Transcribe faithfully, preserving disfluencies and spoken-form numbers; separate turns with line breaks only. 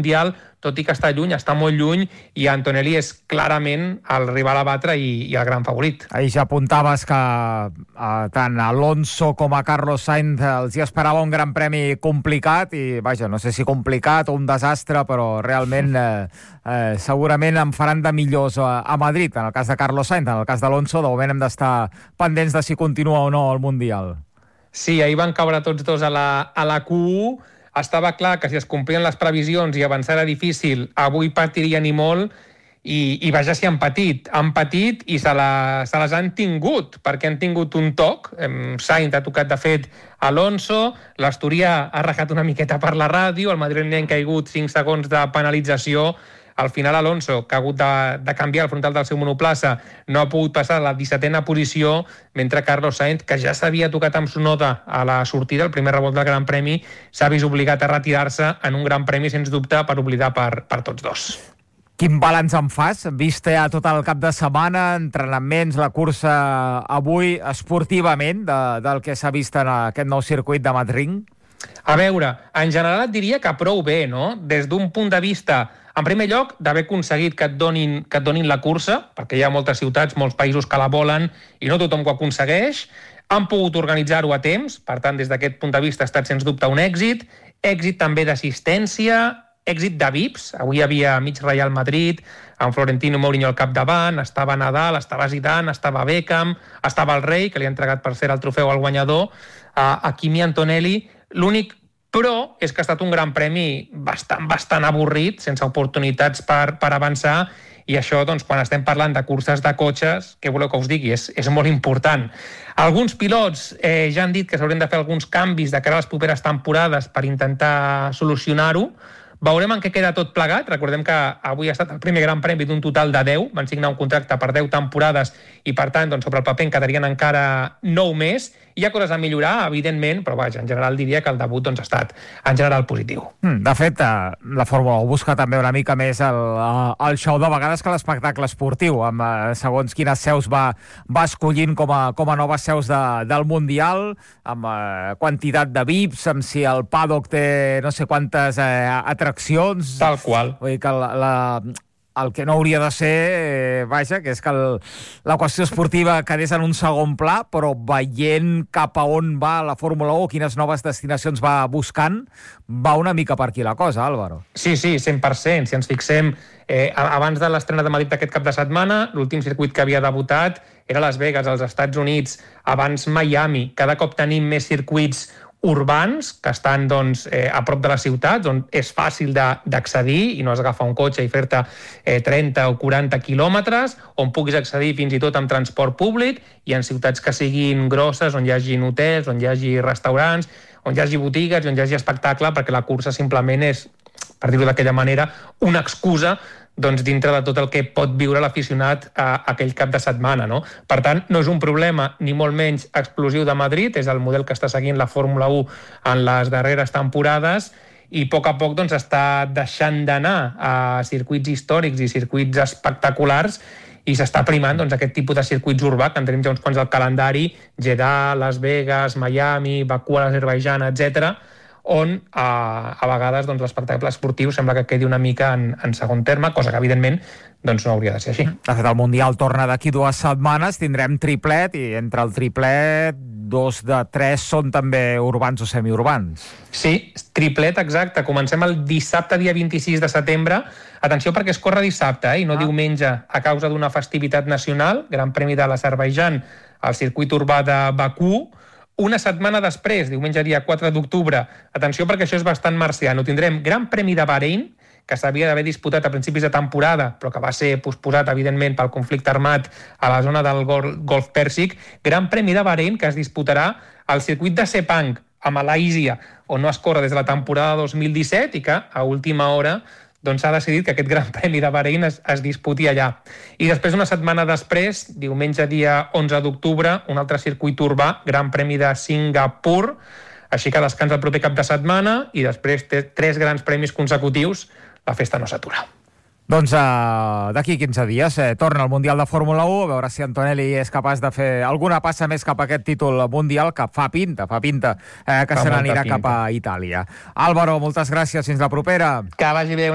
Mundial, tot i que està lluny, està molt lluny, i Antonelli és clarament el rival a batre i, i el gran favorit.
Ahir ja apuntaves que eh, tant Alonso com a Carlos Sainz els hi esperava un gran premi complicat i, vaja, no sé si complicat o un desastre, però realment eh, eh, segurament en faran de millors a, a Madrid, en el cas de Carlos Sainz. En el cas d'Alonso, de moment hem d'estar pendents de si continua o no al Mundial.
Sí, ahir van caure tots dos a la, a la Q u. Estava clar que si es complien les previsions i avançar era difícil, avui patirien i molt, i, i vaja si han patit. Han patit i se, la, se les han tingut, perquè han tingut un toc. Sainz ha tocat, de fet, Alonso, l'Asturià ha rajat una miqueta per la ràdio, el madrileny han caigut cinc segons de penalització. Al final Alonso, que ha hagut de, de canviar el frontal del seu monoplaça, no ha pogut passar a la dissetena posició, mentre Carlos Sainz, que ja s'havia tocat amb Tsunoda a la sortida, el primer revolt del Gran Premi, s'ha vist obligat a retirar-se en un Gran Premi, sens dubte, per oblidar per, per tots dos.
Quin balanç en fas? Vist ja tot el cap de setmana, entrenaments, la cursa avui, esportivament, de, del que s'ha vist en aquest nou circuit de Madrid?
A veure, en general et diria que prou bé, no? Des d'un punt de vista, en primer lloc, d'haver aconseguit que et, donin, que et donin la cursa, perquè hi ha moltes ciutats, molts països que la volen i no tothom ho aconsegueix. Han pogut organitzar-ho a temps, per tant, des d'aquest punt de vista ha estat sens dubte un èxit. Èxit també d'assistència, èxit de V I Ps. Avui hi havia mig Real Madrid, amb Florentino Mourinho al capdavant, estava Nadal, estava Zidane, estava Beckham, estava el rei, que li ha entregat per ser el trofeu al guanyador, a Kimi Antonelli. L'únic però és que ha estat un gran premi bastant, bastant avorrit, sense oportunitats per, per avançar, i això, doncs, quan estem parlant de curses de cotxes, què voleu que us digui? És, és molt important. Alguns pilots eh, ja han dit que s'haurien de fer alguns canvis de cara a les properes temporades per intentar solucionar-ho. Veurem en què queda tot plegat. Recordem que avui ha estat el primer gran premi d'un total de deu. Van signar un contracte per deu temporades i, per tant, doncs, sobre el paper en quedarien encara nou més. Hi ha coses a millorar, evidentment, però vaja, en general diria que el debut doncs, ha estat en general positiu.
De fet, la Fórmula u busca també una mica més el, el show de vegades que l'espectacle esportiu, amb segons quines seus va, va escollint com a, com a noves seus de, del Mundial, amb eh, quantitat de V I Ps, amb si el paddock té no sé quantes eh, atraccions.
Tal qual.
Vull dir que la... la el que no hauria de ser, eh, vaja, que és que el, la qüestió esportiva quedés en un segon pla, però veient cap a on va la Fórmula u, quines noves destinacions va buscant, va una mica per aquí la cosa, Álvaro.
Sí, sí, cent per cent. Si ens fixem, eh, abans de l'estrena de Madrid aquest cap de setmana, l'últim circuit que havia debutat era Las Vegas, als Estats Units, abans Miami. Cada cop tenim més circuits urbans, que estan doncs, eh, a prop de les ciutats, on és fàcil d'accedir i no has d'agafar un cotxe i fer-te eh, trenta o quaranta quilòmetres, on puguis accedir fins i tot amb transport públic, i en ciutats que siguin grosses, on hi hagi hotels, on hi hagi restaurants, on hi hagi botigues i on hi hagi espectacle, perquè la cursa simplement és, per dir-ho d'aquella manera, una excusa doncs, dintre de tot el que pot viure l'aficionat a aquell cap de setmana, no? Per tant, no és un problema ni molt menys explosiu de Madrid, és el model que està seguint la Fórmula u en les darreres temporades, i a poc a poc doncs, està deixant d'anar a circuits històrics i circuits espectaculars, i s'està primant doncs, aquest tipus de circuits urbà, que en tenim ja uns quants al calendari, Jeddah, Las Vegas, Miami, Bakú, l'Azerbaidjan, etcètera, on a, a vegades doncs, l'espectacle esportiu sembla que quedi una mica en, en segon terme, cosa que evidentment doncs, no hauria de ser així.
De fet, el Mundial torna d'aquí dues setmanes, tindrem triplet, i entre el triplet dos de tres són també urbans o semiurbans.
Sí, triplet, exacte. Comencem el dissabte, dia vint-i-sis de setembre. Atenció, perquè es corre dissabte, eh, i no ah. diumenge, a causa d'una festivitat nacional, Gran Premi de l'Azerbaidjan, al circuit urbà de Bakú. Una setmana després, diumenge dia quatre d'octubre, atenció perquè això és bastant marciano, tindrem Gran Premi de Bahrein, que s'havia d'haver disputat a principis de temporada, però que va ser posposat, evidentment, pel conflicte armat a la zona del Golf Pèrsic. Gran Premi de Bahrein, que es disputarà al circuit de Sepang, a Malàisia, on no es corre des de la temporada dos mil disset i que, a última hora, doncs s'ha decidit que aquest Gran Premi de Bahrein es, es disputi allà. I després, una setmana després, diumenge dia onze d'octubre, un altre circuit urbà, Gran Premi de Singapur, així que descansa el proper cap de setmana i després té tres grans premis consecutius, la festa no s'atura.
Doncs uh, d'aquí quinze dies eh, torna el Mundial de Fórmula u, a veure si Antonelli és capaç de fer alguna passa més cap a aquest títol mundial, que fa pinta, fa pinta eh, que se n'anirà cap a Itàlia. Álvaro, moltes gràcies, fins la propera.
Que vagi bé.